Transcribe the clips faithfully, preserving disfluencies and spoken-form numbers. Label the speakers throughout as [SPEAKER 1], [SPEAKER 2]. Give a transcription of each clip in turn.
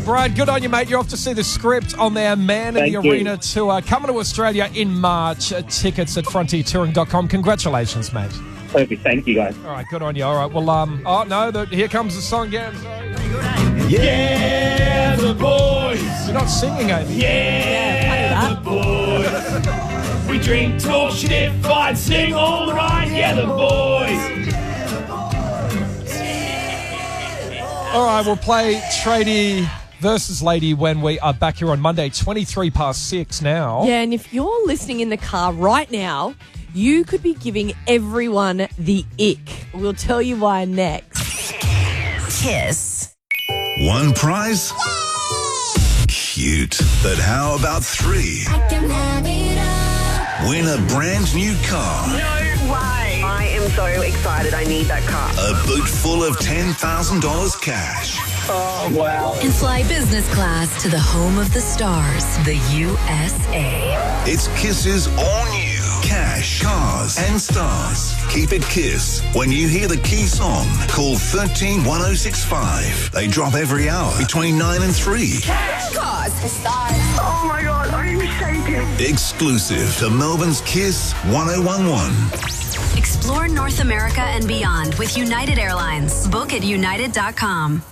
[SPEAKER 1] Brad, good on you, mate. You're off to see The Script on their Man in the
[SPEAKER 2] Thank you.
[SPEAKER 1] Arena tour. Coming to Australia in March. Uh, tickets at frontier touring dot com. Congratulations, mate.
[SPEAKER 2] Perfect. Thank you, guys.
[SPEAKER 1] All right, good on you. All right, well, um, oh, no, the, here comes the song again. Sorry.
[SPEAKER 3] Yeah, the boys.
[SPEAKER 1] You're not singing, Amy.
[SPEAKER 3] Yeah, the boys. We drink, talk, shit, fight, sing all right. Yeah, the boys.
[SPEAKER 1] All right, we'll play Tradie versus Lady when we are back here on Monday, twenty-three past six now.
[SPEAKER 4] Yeah, and if you're listening in the car right now, you could be giving everyone the ick. We'll tell you why next.
[SPEAKER 5] Kiss. One prize? Cute. But how about three?
[SPEAKER 6] I can have it all.
[SPEAKER 5] Win a brand new car.
[SPEAKER 7] Why? I am so excited. I need that car.
[SPEAKER 5] A boot full of ten thousand dollars cash.
[SPEAKER 7] Oh, wow.
[SPEAKER 5] And fly business class to the home of the stars, the U S A. It's Kiss's all new cash, cars, and stars. Keep it Kiss. When you hear the key song, call one three one oh six five. They drop every hour between nine and three.
[SPEAKER 6] Cash, cars, stars.
[SPEAKER 7] Oh, my God. I'm shaking.
[SPEAKER 5] Exclusive to Melbourne's Kiss one oh one one.
[SPEAKER 8] Explore North America and beyond with United Airlines. Book at united dot com.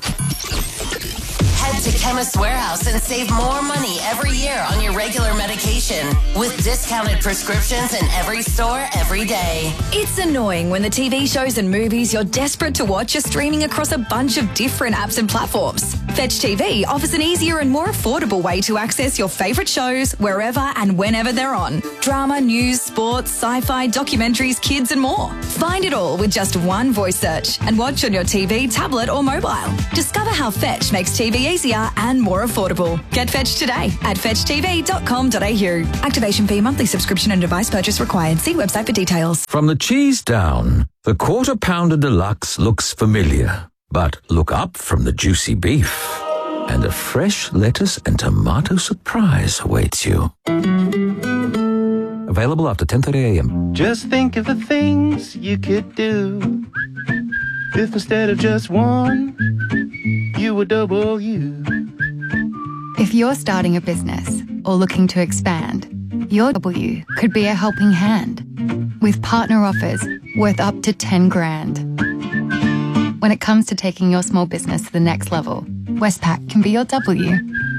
[SPEAKER 9] Head to Chemist Warehouse and save more money every year on your regular medication with discounted prescriptions in every store every day.
[SPEAKER 8] It's annoying when the T V shows and movies you're desperate to watch are streaming across a bunch of different apps and platforms. Fetch T V offers an easier and more affordable way to access your favourite shows wherever and whenever they're on. Drama, news, sports, sci-fi, documentaries, kids and more. Find it all with just one voice search and watch on your T V, tablet or mobile. Discover how Fetch makes T V easier and more affordable. Get Fetch today at fetch t v dot com dot a u. Activation fee, monthly subscription and device purchase required. See website for details.
[SPEAKER 10] From the cheese down, the Quarter Pounder Deluxe looks familiar. But look up from the juicy beef, and a fresh lettuce and tomato surprise awaits you. Available after ten thirty a m.
[SPEAKER 11] Just think of the things you could do if instead of just one, you were double you.
[SPEAKER 12] If you're starting a business or looking to expand, your W could be a helping hand with partner offers worth up to ten grand. When it comes to taking your small business to the next level, Westpac can be your W.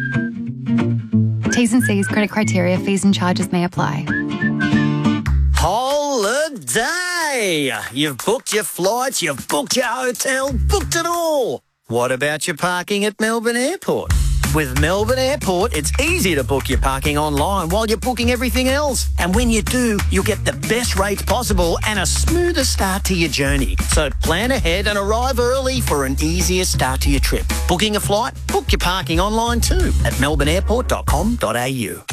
[SPEAKER 12] T's and C's, credit criteria, fees and charges may apply.
[SPEAKER 13] Holiday! You've booked your flights, you've booked your hotel, booked it all. What about your parking at Melbourne Airport? With Melbourne Airport, it's easy to book your parking online while you're booking everything else. And when you do, you'll get the best rates possible and a smoother start to your journey. So plan ahead and arrive early for an easier start to your trip. Booking a flight? Book your parking online too at melbourne airport dot com dot a u.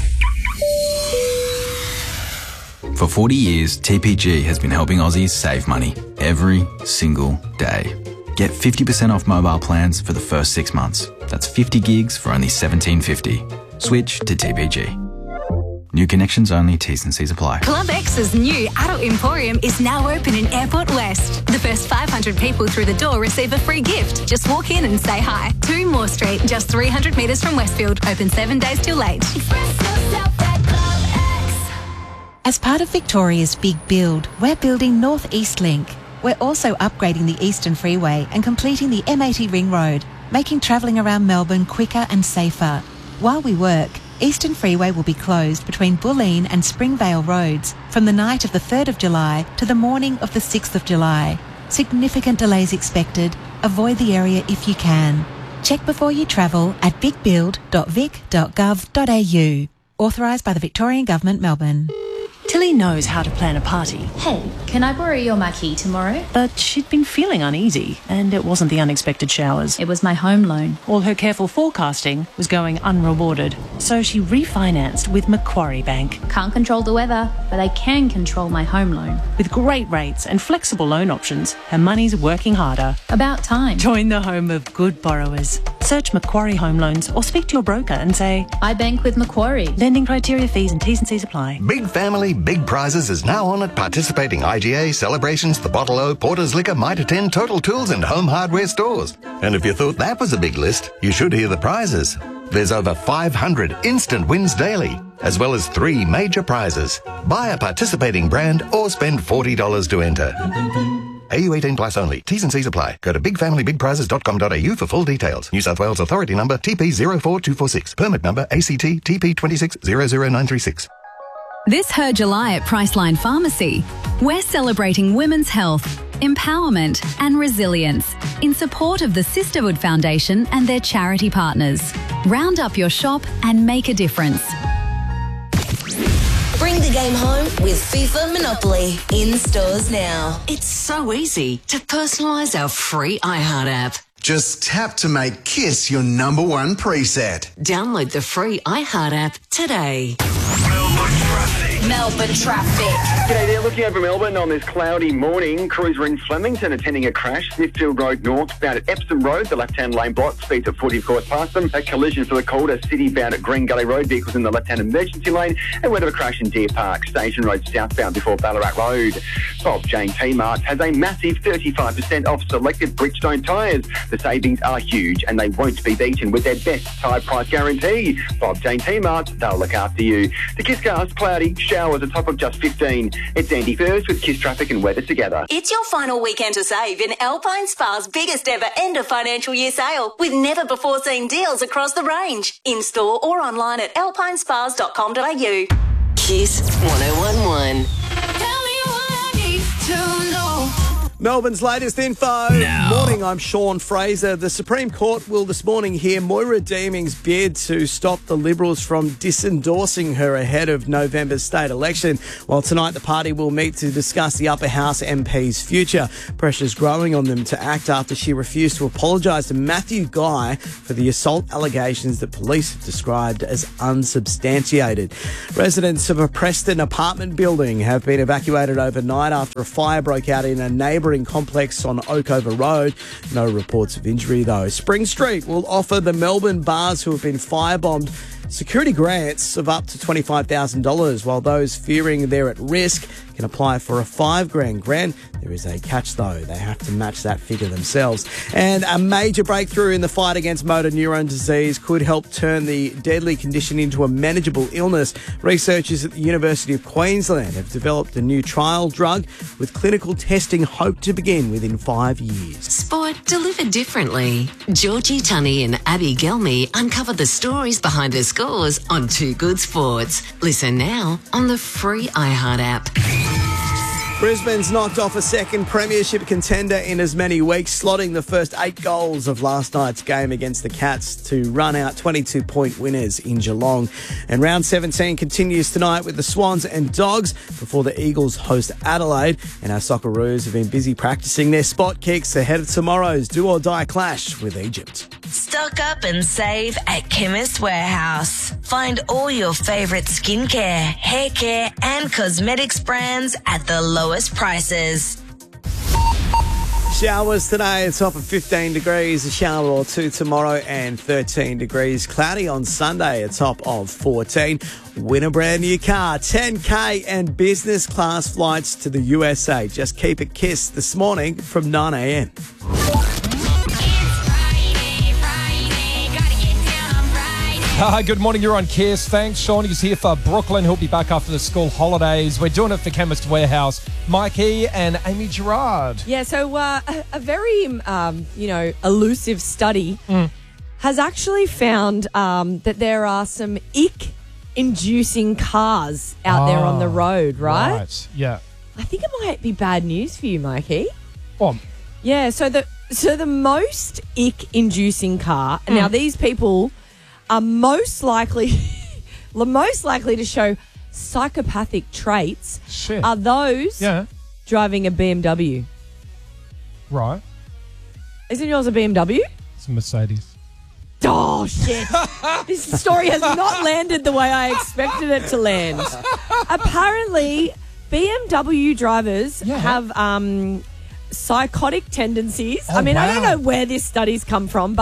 [SPEAKER 14] For forty years, T P G has been helping Aussies save money every single day. Get fifty percent off mobile plans for the first six months. That's fifty gigs for only seventeen fifty. Switch to T P G. New connections only, T's and C's apply.
[SPEAKER 8] Club X's new adult emporium is now open in Airport West. The first five hundred people through the door receive a free gift. Just walk in and say hi. two Moore Street, just three hundred metres from Westfield. Open seven days till late.
[SPEAKER 15] As part of Victoria's Big Build, we're building North East Link. We're also upgrading the Eastern Freeway and completing the M eighty Ring Road, making travelling around Melbourne quicker and safer. While we work, Eastern Freeway will be closed between Bulleen and Springvale roads from the night of the third of July to the morning of the sixth of July. Significant delays expected. Avoid the area if you can. Check before you travel at big build dot vic dot gov dot a u. Authorised by the Victorian Government, Melbourne.
[SPEAKER 16] Tilly knows how to plan a party.
[SPEAKER 17] Hey, can I borrow your marquee tomorrow?
[SPEAKER 16] But she'd been feeling uneasy, and it wasn't the unexpected showers.
[SPEAKER 17] It was my home loan.
[SPEAKER 16] All her careful forecasting was going unrewarded. So she refinanced with Macquarie Bank.
[SPEAKER 17] Can't control the weather, but I can control my home loan.
[SPEAKER 16] With great rates and flexible loan options, her money's working harder.
[SPEAKER 17] About time.
[SPEAKER 16] Join the home of good borrowers. Search Macquarie Home Loans or speak to your broker and say,
[SPEAKER 17] I bank with Macquarie.
[SPEAKER 16] lending criteria, fees and T's and C's apply.
[SPEAKER 2] Big Family, Big Prizes is now on at participating I G A, Celebrations, The Bottle O, Porter's Liquor, Mitre ten, Total Tools and Home Hardware stores. And if you thought that was a big list, you should hear the prizes. There's over five hundred instant wins daily, as well as three major prizes. Buy a participating brand or spend forty dollars to enter. A U eighteen plus only. T's and C's apply. Go to big family big prizes dot com dot a u for full details. New South Wales Authority number T P zero four two four six. Permit number A C T T P two six zero zero nine three six.
[SPEAKER 8] This Her July at Priceline Pharmacy, we're celebrating women's health, empowerment and resilience in support of the Sisterhood Foundation and their charity partners. Round up your shop and make a difference.
[SPEAKER 9] Bring the game home with FIFA Monopoly in stores now.
[SPEAKER 18] It's so easy to personalise our free iHeart app.
[SPEAKER 19] Just tap to make Kiss your number one preset.
[SPEAKER 18] Download the free iHeart app today.
[SPEAKER 9] Melbourne traffic.
[SPEAKER 20] G'day there, looking over Melbourne on this cloudy morning. Crews were in Flemington attending a crash. Smithfield Road North, bound at Epsom Road. The left-hand lane blocked, speeds at forty, of course, past them. A collision for the Calder City, bound at Green Gully Road. Vehicles in the left-hand emergency lane. And word of a crash in Deer Park, Station Road southbound before Ballarat Road. Bob Jane T-Mart has a massive thirty-five percent off selected Bridgestone tyres. The savings are huge and they won't be beaten with their best tyre price guarantee. Bob Jane T-Mart, they'll look after you. The Kiss Cast, cloudy, showers, a top of just fifteen. It's Andy First with Kiss Traffic and Weather together.
[SPEAKER 21] It's your final weekend to save in Alpine Spa's biggest ever end of financial year sale with never before seen deals across the range. In store or online at alpine spas dot com dot a u.
[SPEAKER 9] Kiss one oh one one.
[SPEAKER 22] Melbourne's latest info.
[SPEAKER 23] Now.
[SPEAKER 22] Morning, I'm Sean Fraser. The Supreme Court will this morning hear Moira Deeming's bid to stop the Liberals from disendorsing her ahead of November's state election. While tonight the party will meet to discuss the upper house M P's future. Pressure's growing on them to act after she refused to apologise to Matthew Guy for the assault allegations that police have described as unsubstantiated. Residents of a Preston apartment building have been evacuated overnight after a fire broke out in a neighbouring complex on Oakover Road. No reports of injury though. Spring Street will offer the Melbourne bars who have been firebombed security grants of up to twenty-five thousand dollars, while those fearing they're at risk can apply for a five grand grant. There is a catch though. They have to match that figure themselves. And a major breakthrough in the fight against motor neuron disease could help turn the deadly condition into a manageable illness. Researchers at the University of Queensland have developed a new trial drug with clinical testing hoped to begin within five years.
[SPEAKER 18] Sport delivered differently. Georgie Tunney and Abby Gelmy uncover the stories behind her scores on Two Good Sports. Listen now on the free iHeart app.
[SPEAKER 22] Brisbane's knocked off a second premiership contender in as many weeks, slotting the first eight goals of last night's game against the Cats to run out twenty-two point winners in Geelong. And round seventeen continues tonight with the Swans and Dogs before the Eagles host Adelaide. And our Socceroos have been busy practicing their spot kicks ahead of tomorrow's do-or-die clash with Egypt.
[SPEAKER 24] Stock up and save at Chemist Warehouse. Find all your favourite skincare, hair care and cosmetics brands at the lowest prices.
[SPEAKER 22] Showers today, a top of fifteen degrees, a shower or two tomorrow and thirteen degrees. Cloudy on Sunday, a top of fourteen. Win a brand new car, ten K and business class flights to the U S A. Just keep it Kiss this morning from nine a.m.
[SPEAKER 1] Hi, good morning. You're on Kiss. Thanks. Sean is here for Brooklyn. He'll be back after the school holidays. We're doing it for Chemist Warehouse. Mikey and Amy Gerard.
[SPEAKER 4] Yeah, so uh, a, a very, um, you know, elusive study
[SPEAKER 1] mm.
[SPEAKER 4] has actually found um, that there are some ick-inducing cars out oh, there on the road, right?
[SPEAKER 1] Right, yeah.
[SPEAKER 4] I think it might be bad news for you, Mikey.
[SPEAKER 1] What?
[SPEAKER 4] Yeah, so the, so the most ick-inducing car, mm. now these people are most likely most likely to show psychopathic traits
[SPEAKER 1] Shit.
[SPEAKER 4] are those
[SPEAKER 1] yeah.
[SPEAKER 4] driving a B M W.
[SPEAKER 1] Right.
[SPEAKER 4] Isn't yours a B M W?
[SPEAKER 1] It's a Mercedes.
[SPEAKER 4] Oh, shit. This story has not landed the way I expected it to land. Apparently, B M W drivers
[SPEAKER 1] yeah.
[SPEAKER 4] have um, psychotic tendencies.
[SPEAKER 1] Oh,
[SPEAKER 4] I mean,
[SPEAKER 1] wow.
[SPEAKER 4] I don't know where this study's come from, but
[SPEAKER 1] yeah.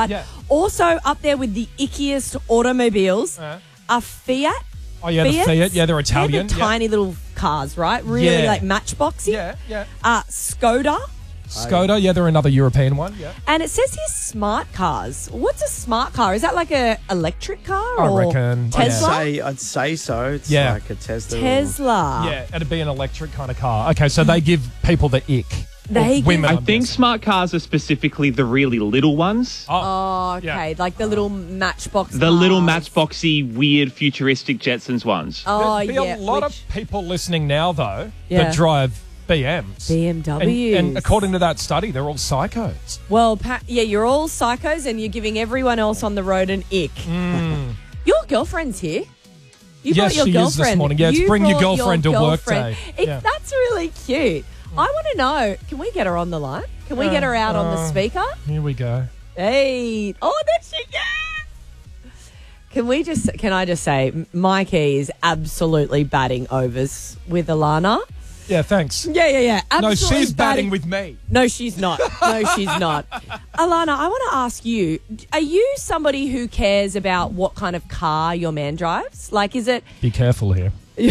[SPEAKER 4] Also up there with the ickiest automobiles
[SPEAKER 1] Uh.
[SPEAKER 4] are Fiat.
[SPEAKER 1] Oh, yeah, the
[SPEAKER 4] Fiats?
[SPEAKER 1] Fiat. Yeah, they're Italian.
[SPEAKER 4] They're the
[SPEAKER 1] Yeah.
[SPEAKER 4] tiny little cars, right? Really
[SPEAKER 1] Yeah.
[SPEAKER 4] like matchboxy.
[SPEAKER 1] Yeah, yeah.
[SPEAKER 4] Uh, Skoda.
[SPEAKER 1] Skoda, yeah, they're another European one. Yeah.
[SPEAKER 4] And it says here smart cars. What's a smart car? Is that like a electric car
[SPEAKER 1] I
[SPEAKER 4] or
[SPEAKER 1] reckon,
[SPEAKER 4] Tesla?
[SPEAKER 22] I'd say, I'd say so. It's
[SPEAKER 1] Yeah.
[SPEAKER 22] like a Tesla. or-
[SPEAKER 4] Tesla.
[SPEAKER 1] Yeah, it'd be an electric kind of car. Okay, so they give people the ick.
[SPEAKER 4] They
[SPEAKER 1] Or
[SPEAKER 4] give-
[SPEAKER 1] women.
[SPEAKER 3] I
[SPEAKER 1] I'm
[SPEAKER 3] think
[SPEAKER 1] guessing.
[SPEAKER 3] smart cars are specifically the really little ones.
[SPEAKER 4] Oh, okay. Like the little matchbox
[SPEAKER 3] The little
[SPEAKER 4] cars.
[SPEAKER 3] matchboxy, weird, futuristic Jetsons ones.
[SPEAKER 4] Oh,
[SPEAKER 1] There'd be
[SPEAKER 4] yeah.
[SPEAKER 1] a lot
[SPEAKER 4] which-
[SPEAKER 1] of people listening now, though,
[SPEAKER 4] Yeah.
[SPEAKER 1] that drive B Ms.
[SPEAKER 4] B M Ws.
[SPEAKER 1] And, and according to that study, they're all psychos.
[SPEAKER 4] Well, pa- yeah, you're all psychos and you're giving everyone else on the road an ick.
[SPEAKER 1] Mm.
[SPEAKER 4] Your girlfriend's here. You
[SPEAKER 1] Yes,
[SPEAKER 4] brought your
[SPEAKER 1] she is
[SPEAKER 4] girlfriend.
[SPEAKER 1] this morning. Yeah, it's
[SPEAKER 4] You
[SPEAKER 1] bring your
[SPEAKER 4] brought
[SPEAKER 1] girlfriend to work
[SPEAKER 4] girlfriend.
[SPEAKER 1] day.
[SPEAKER 4] It,
[SPEAKER 1] Yeah.
[SPEAKER 4] That's really cute. I want to know, can we get her on the line? Can we
[SPEAKER 1] Uh,
[SPEAKER 4] get her out on the
[SPEAKER 1] uh,
[SPEAKER 4] speaker?
[SPEAKER 1] Here we go.
[SPEAKER 4] Hey. Oh, there she is. Can we just, can I just say, Mikey is absolutely batting overs with Alana.
[SPEAKER 1] Yeah, thanks.
[SPEAKER 4] Yeah, yeah, yeah.
[SPEAKER 1] No,
[SPEAKER 4] Absolutely
[SPEAKER 1] she's batting with me.
[SPEAKER 4] No, she's not. No, she's not. Alana, I want to ask you, are you somebody who cares about what kind of car your man drives? Like, is it...
[SPEAKER 1] Be careful here.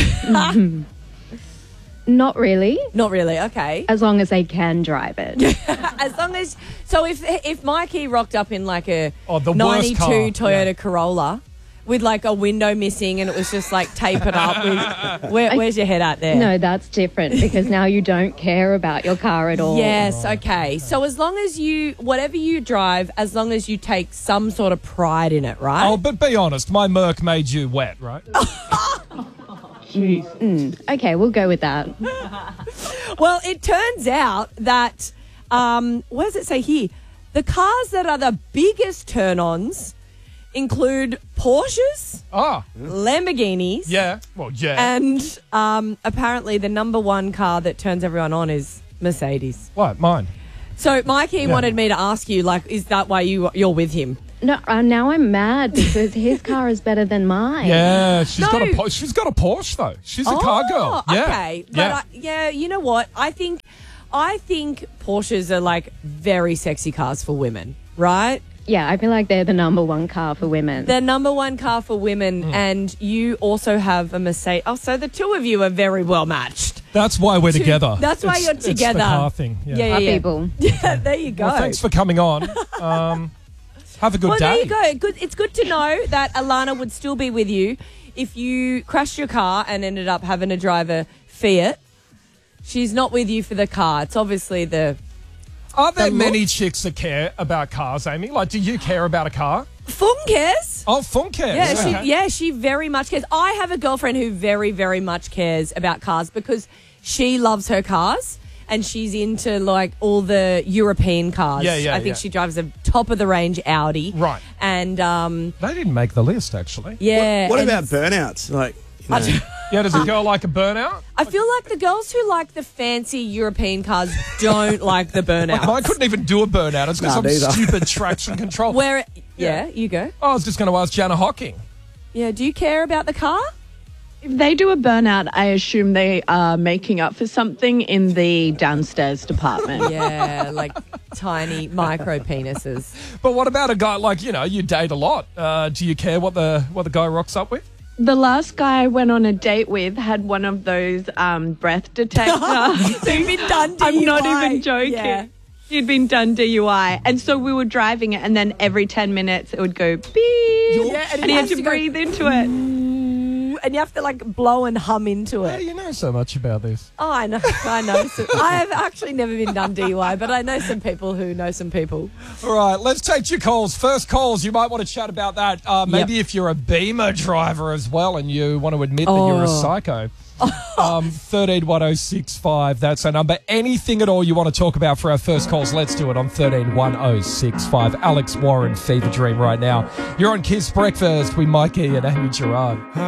[SPEAKER 6] Not really.
[SPEAKER 4] Not really, okay.
[SPEAKER 6] As long as they can drive it.
[SPEAKER 4] As long as... So if if Mikey rocked up in like a
[SPEAKER 1] Oh, the worst car.
[SPEAKER 4] ninety-two Toyota Corolla with like a window missing and it was just like taped up, with, where, where's your head at there?
[SPEAKER 6] No, that's different because now you don't care about your car at all.
[SPEAKER 4] Yes, okay. So as long as you, whatever you drive, as long as you take some sort of pride in it, right?
[SPEAKER 1] Oh, but be honest, my Merc made you wet, right?
[SPEAKER 6] Mm, okay, we'll go with that.
[SPEAKER 4] Well, it turns out that, um, what does it say here? The cars that are the biggest turn-ons include Porsches,
[SPEAKER 1] Ah,
[SPEAKER 4] Lamborghinis,
[SPEAKER 1] yeah. Well, yeah.
[SPEAKER 4] and um, apparently the number one car that turns everyone on is Mercedes.
[SPEAKER 1] What? Mine?
[SPEAKER 4] So Mikey
[SPEAKER 1] Yeah.
[SPEAKER 4] wanted me to ask you, like, is that why you, you're with him?
[SPEAKER 6] No, uh, now I'm mad because his car is better than mine.
[SPEAKER 1] Yeah, she's
[SPEAKER 4] No.
[SPEAKER 1] got a Po- she's got a Porsche though. She's a car girl.
[SPEAKER 4] Oh,
[SPEAKER 1] Yeah.
[SPEAKER 4] okay. But
[SPEAKER 1] yeah.
[SPEAKER 4] I, yeah, you know what? I think I think Porsches are like very sexy cars for women, right?
[SPEAKER 6] Yeah, I feel like they're the number one car for women.
[SPEAKER 4] The number one car for women,
[SPEAKER 1] Hmm.
[SPEAKER 4] and you also have a Mercedes. Oh, so the two of you are very well matched.
[SPEAKER 1] That's why we're
[SPEAKER 4] Two-
[SPEAKER 1] together.
[SPEAKER 4] That's why
[SPEAKER 1] It's-
[SPEAKER 4] you're
[SPEAKER 1] it's the
[SPEAKER 4] together.
[SPEAKER 1] car thing. Yeah.
[SPEAKER 4] Yeah, yeah,
[SPEAKER 6] Our
[SPEAKER 4] yeah.
[SPEAKER 6] people.
[SPEAKER 4] Yeah, there you go.
[SPEAKER 1] Well, thanks for coming on. Um, have a good
[SPEAKER 4] well,
[SPEAKER 1] day.
[SPEAKER 4] there you go. Good. It's good to know that Alana would still be with you if you crashed your car and ended up having to drive a Fiat. She's not with you for the car. It's obviously the.
[SPEAKER 1] Are there
[SPEAKER 4] the look.
[SPEAKER 1] many chicks that care about cars, Amy? Like, do you care about a car?
[SPEAKER 4] Fung cares.
[SPEAKER 1] Oh, Fun cares.
[SPEAKER 4] Yeah,
[SPEAKER 1] Okay.
[SPEAKER 4] she, yeah, she very much cares. I have a girlfriend who very, very much cares about cars because she loves her cars and she's into like all the European cars.
[SPEAKER 1] Yeah, yeah,
[SPEAKER 4] I think
[SPEAKER 1] yeah.
[SPEAKER 4] she drives a top of the range Audi.
[SPEAKER 1] Right.
[SPEAKER 4] And um,
[SPEAKER 1] They didn't make the list, actually.
[SPEAKER 4] yeah.
[SPEAKER 22] What
[SPEAKER 4] and
[SPEAKER 22] about burnouts? Like, you
[SPEAKER 4] I
[SPEAKER 22] know,
[SPEAKER 4] d-
[SPEAKER 1] Yeah, does a girl like a burnout?
[SPEAKER 4] I feel like the girls who like the fancy European cars don't like the burnout.
[SPEAKER 1] Like, I couldn't even do a burnout. It's got
[SPEAKER 22] Nah,
[SPEAKER 1] some
[SPEAKER 22] neither.
[SPEAKER 1] stupid traction control.
[SPEAKER 4] Where? Yeah, you go.
[SPEAKER 1] I was just going to ask Jana Hocking.
[SPEAKER 4] Yeah. Do you care about the car?
[SPEAKER 7] If they do a burnout, I assume they are making up for something in the downstairs department.
[SPEAKER 4] Yeah, like tiny micro penises.
[SPEAKER 1] But what about a guy like, you know, you date a lot? Uh, do you care what the what the guy rocks up with?
[SPEAKER 7] The last guy I went on a date with had one of those um, breath detectors.
[SPEAKER 4] So you've been done
[SPEAKER 7] I'm not
[SPEAKER 4] D U I.
[SPEAKER 7] even joking.
[SPEAKER 4] Yeah.
[SPEAKER 7] He'd been done D U I. And so we were driving it, and then every ten minutes it would go beep.
[SPEAKER 4] Yeah, and
[SPEAKER 7] and
[SPEAKER 4] it
[SPEAKER 7] he had
[SPEAKER 4] has
[SPEAKER 7] to
[SPEAKER 4] to go-
[SPEAKER 7] breathe into it.
[SPEAKER 4] And you have to like blow and hum into
[SPEAKER 1] How
[SPEAKER 4] it.
[SPEAKER 1] do you know so much about this?
[SPEAKER 4] Oh, I know. I know. So, I have actually never been done D U I, but I know some people who know some people.
[SPEAKER 1] All right, let's take your calls. First calls, you might want to chat about that. Uh, maybe if you're a Beamer driver as well and you want to admit that you're a
[SPEAKER 4] Oh.
[SPEAKER 1] psycho. um, thirteen one oh six five, that's our number. Anything at all you want to talk about for our first calls, let's do it on thirteen one oh six five. Alex Warren, Fever Dream right now. You're on Kiss Breakfast with Mikey and Amy Gerard.